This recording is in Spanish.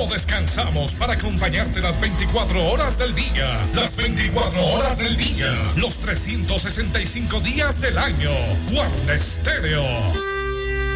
descansamos para acompañarte las 24 horas del día. Las 24 horas del día. Los 365 días del año. Guarda Estéreo.